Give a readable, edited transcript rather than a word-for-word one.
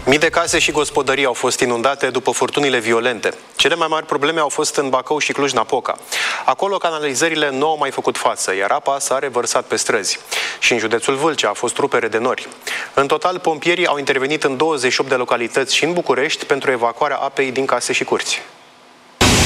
Mii de case și gospodării au fost inundate după furtunile violente. Cele mai mari probleme au fost în Bacău și Cluj-Napoca. Acolo canalizările nu au mai făcut față, iar apa s-a revărsat pe străzi. Și în județul Vâlcea a fost rupere de nori. În total, pompierii au intervenit în 28 de localități și în București pentru evacuarea apei din case și curți.